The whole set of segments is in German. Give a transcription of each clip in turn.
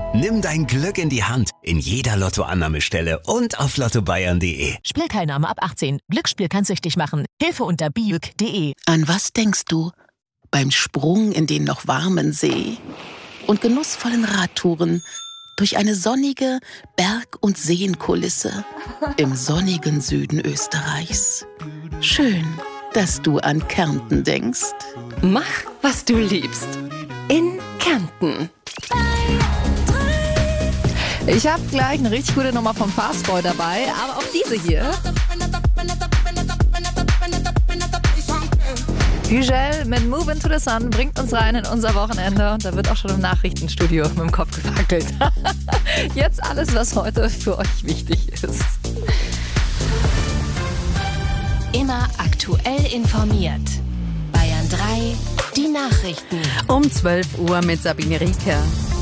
Nimm dein Glück in die Hand in jeder Lottoannahmestelle und auf lottobayern.de. Spielteilnahme ab 18. Glücksspiel kann süchtig machen. Hilfe unter biüg.de. An was denkst du beim Sprung in den noch warmen See und genussvollen Radtouren durch eine sonnige Berg- und Seenkulisse im sonnigen Süden Österreichs? Schön, dass du an Kärnten denkst. Mach, was du liebst. In Kärnten. Ich habe gleich eine richtig gute Nummer vom Fastboy dabei, aber auch diese hier. Güzel mit Move Into the Sun bringt uns rein in unser Wochenende und da wird auch schon im Nachrichtenstudio mit dem Kopf gewackelt. Jetzt alles, was heute für euch wichtig ist. Immer aktuell informiert. Bayern 3, die Nachrichten. Um 12 Uhr mit Sabine Rieker.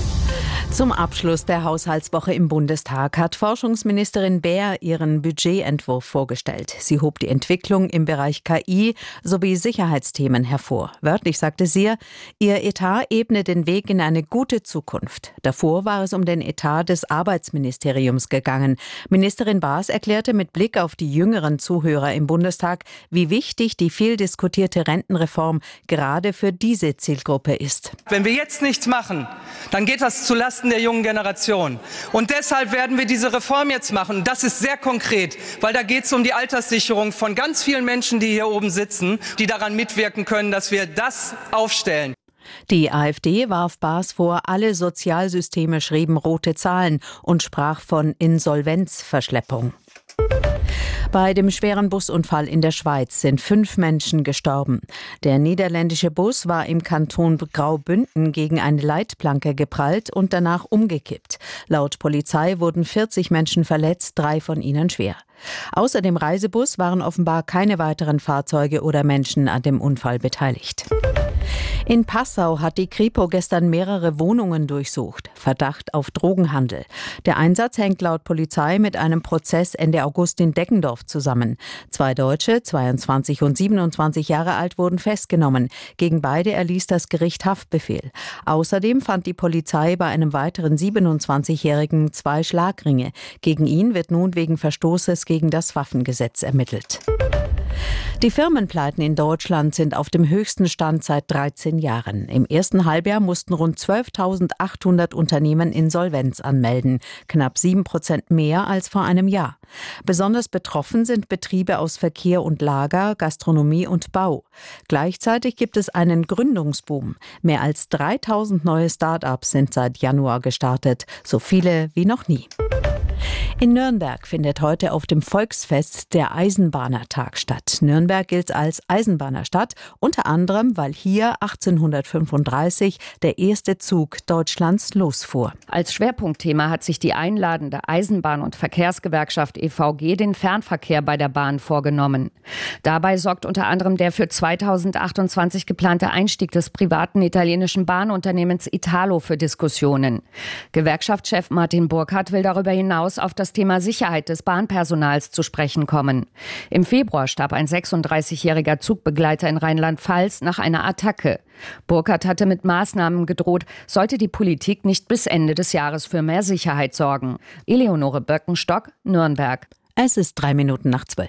Zum Abschluss der Haushaltswoche im Bundestag hat Forschungsministerin Baer ihren Budgetentwurf vorgestellt. Sie hob die Entwicklung im Bereich KI sowie Sicherheitsthemen hervor. Wörtlich sagte sie, ihr Etat ebne den Weg in eine gute Zukunft. Davor war es um den Etat des Arbeitsministeriums gegangen. Ministerin Baas erklärte mit Blick auf die jüngeren Zuhörer im Bundestag, wie wichtig die viel diskutierte Rentenreform gerade für diese Zielgruppe ist. Wenn wir jetzt nichts machen, dann geht das zulasten der jungen Generation. Und deshalb werden wir diese Reform jetzt machen. Das ist sehr konkret, weil da geht es um die Alterssicherung von ganz vielen Menschen, die hier oben sitzen, die daran mitwirken können, dass wir das aufstellen. Die AfD warf Baas vor, alle Sozialsysteme schrieben rote Zahlen und sprach von Insolvenzverschleppung. Bei dem schweren Busunfall in der Schweiz sind 5 Menschen gestorben. Der niederländische Bus war im Kanton Graubünden gegen eine Leitplanke geprallt und danach umgekippt. Laut Polizei wurden 40 Menschen verletzt, 3 von ihnen schwer. Außer dem Reisebus waren offenbar keine weiteren Fahrzeuge oder Menschen an dem Unfall beteiligt. In Passau hat die Kripo gestern mehrere Wohnungen durchsucht. Verdacht auf Drogenhandel. Der Einsatz hängt laut Polizei mit einem Prozess Ende August in Deggendorf zusammen. 2 Deutsche, 22 und 27 Jahre alt, wurden festgenommen. Gegen beide erließ das Gericht Haftbefehl. Außerdem fand die Polizei bei einem weiteren 27-Jährigen 2 Schlagringe. Gegen ihn wird nun wegen Verstoßes gegen das Waffengesetz ermittelt. Die Firmenpleiten in Deutschland sind auf dem höchsten Stand seit 13 Jahren. Im ersten Halbjahr mussten rund 12.800 Unternehmen Insolvenz anmelden, knapp 7% mehr als vor einem Jahr. Besonders betroffen sind Betriebe aus Verkehr und Lager, Gastronomie und Bau. Gleichzeitig gibt es einen Gründungsboom. Mehr als 3.000 neue Start-ups sind seit Januar gestartet, so viele wie noch nie. In Nürnberg findet heute auf dem Volksfest der Eisenbahnertag statt. Nürnberg gilt als Eisenbahnerstadt, unter anderem, weil hier 1835 der erste Zug Deutschlands losfuhr. Als Schwerpunktthema hat sich die einladende Eisenbahn- und Verkehrsgewerkschaft EVG den Fernverkehr bei der Bahn vorgenommen. Dabei sorgt unter anderem der für 2028 geplante Einstieg des privaten italienischen Bahnunternehmens Italo für Diskussionen. Gewerkschaftschef Martin Burkhardt will darüber hinaus auf das Thema Sicherheit des Bahnpersonals zu sprechen kommen. Im Februar starb ein 36-jähriger Zugbegleiter in Rheinland-Pfalz nach einer Attacke. Burkhardt hatte mit Maßnahmen gedroht, sollte die Politik nicht bis Ende des Jahres für mehr Sicherheit sorgen. Eleonore Böckenstock, Nürnberg. Es ist 12:03.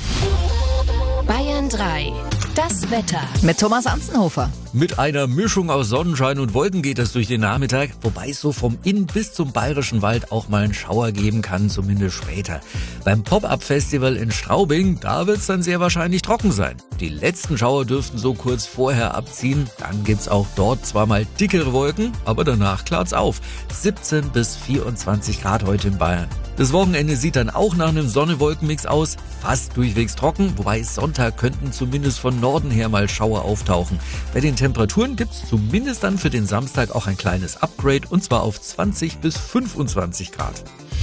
Bayern 3, das Wetter. Mit Thomas Anzenhofer. Mit einer Mischung aus Sonnenschein und Wolken geht es durch den Nachmittag, wobei es so vom Inn bis zum Bayerischen Wald auch mal einen Schauer geben kann, zumindest später. Beim Pop-Up-Festival in Straubing, da wird es dann sehr wahrscheinlich trocken sein. Die letzten Schauer dürften so kurz vorher abziehen, dann gibt's auch dort zwar mal dickere Wolken, aber danach klart's auf. 17 bis 24 Grad heute in Bayern. Das Wochenende sieht dann auch nach einem Sonne-Wolken-Mix aus, fast durchwegs trocken, wobei Sonntag könnten zumindest von Norden her mal Schauer auftauchen. Bei den Temperaturen gibt's zumindest dann für den Samstag auch ein kleines Upgrade und zwar auf 20 bis 25 Grad.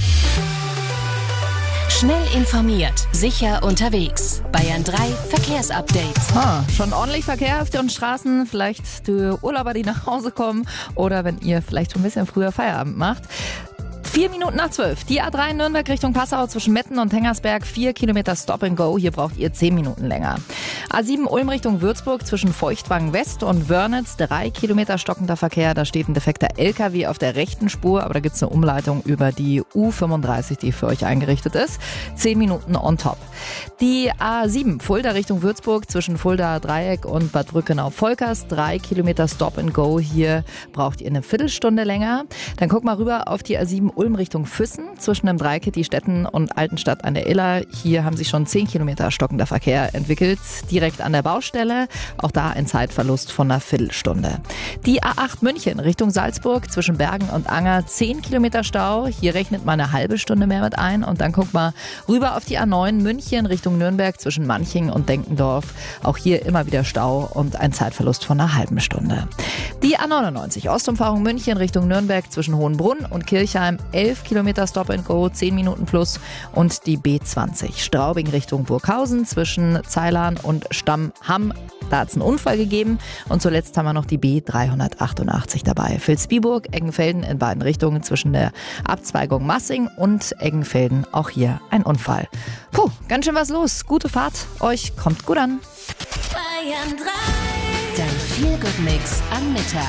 Schnell informiert, sicher unterwegs. Bayern 3 Verkehrsupdate. Schon ordentlich Verkehr auf den Straßen. Vielleicht die Urlauber, die nach Hause kommen oder wenn ihr vielleicht schon ein bisschen früher Feierabend macht. 4 Minuten nach 12. Die A3 Nürnberg Richtung Passau zwischen Metten und Hengersberg. 4 Kilometer Stop and Go. Hier braucht ihr 10 Minuten länger. A7 Ulm Richtung Würzburg zwischen Feuchtwangen West und Wörnitz, 3 Kilometer stockender Verkehr. Da steht ein defekter LKW auf der rechten Spur, aber da gibt es eine Umleitung über die U35, die für euch eingerichtet ist. 10 Minuten on top. Die A7 Fulda Richtung Würzburg zwischen Fulda Dreieck und Bad Brückenau-Volkers, 3 Kilometer Stop and Go. Hier braucht ihr eine Viertelstunde länger. Dann guck mal rüber auf die A7 Ulm Richtung Füssen zwischen dem Dreieck Städten und Altenstadt an der Iller. Hier haben sich schon 10 Kilometer stockender Verkehr entwickelt, direkt an der Baustelle. Auch da ein Zeitverlust von einer Viertelstunde. Die A8 München Richtung Salzburg zwischen Bergen und Anger, 10 Kilometer Stau. Hier rechnet man eine halbe Stunde mehr mit ein. Und dann guck mal rüber auf die A9 München Richtung Nürnberg zwischen Manching und Denkendorf. Auch hier immer wieder Stau und ein Zeitverlust von einer halben Stunde. Die A99 Ostumfahrung München Richtung Nürnberg zwischen Hohenbrunn und Kirchheim, 11 Kilometer Stop and Go, 10 Minuten plus. Und die B20 Straubing Richtung Burghausen zwischen Zeilern und Stammham. Da hat es einen Unfall gegeben. Und zuletzt haben wir noch die B388 dabei. Vilsbiburg, Eggenfelden in beiden Richtungen zwischen der Abzweigung Massing und Eggenfelden. Auch hier ein Unfall. Puh, ganz schön was los. Gute Fahrt. Euch kommt gut an. Bayern 3. Dein Feel-Good-Mix am Mittag.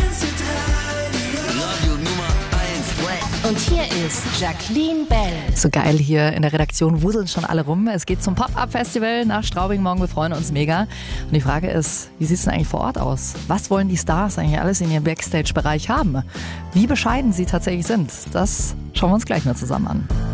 Und hier ist Jacqueline Bell. So geil, hier in der Redaktion wuseln schon alle rum. Es geht zum Pop-Up-Festival nach Straubing morgen. Wir freuen uns mega. Und die Frage ist, wie sieht es denn eigentlich vor Ort aus? Was wollen die Stars eigentlich alles in ihrem Backstage-Bereich haben? Wie bescheiden sie tatsächlich sind, das schauen wir uns gleich mal zusammen an.